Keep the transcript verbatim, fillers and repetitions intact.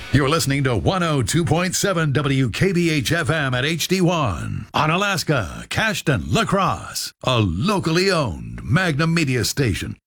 You're listening to one oh two point seven W K B H F M at H D one. Onalaska, Cashton, La Crosse. A locally owned Magnum Media station.